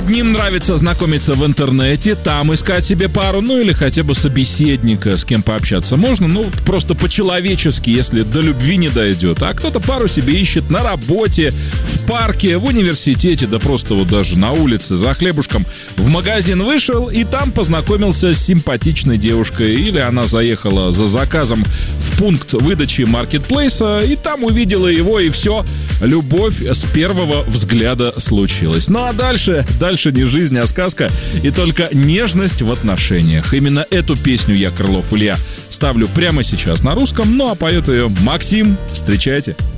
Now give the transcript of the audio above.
Одним нравится знакомиться в интернете, там искать себе пару, ну или хотя бы собеседника, с кем пообщаться можно, ну просто по-человечески, если до любви не дойдет. А кто-то пару себе ищет на работе, в парке, в университете, да просто вот даже на улице за хлебушком. В магазин вышел и там познакомился с симпатичной девушкой, или она заехала за заказом в пункт выдачи маркетплейса и там увидела его, и все, любовь с первого взгляда случилась. Ну а дальше не жизнь, а сказка, и только нежность в отношениях. Именно эту песню я, Крылов Илья, ставлю прямо сейчас на русском, ну а поет ее Максим. Встречайте.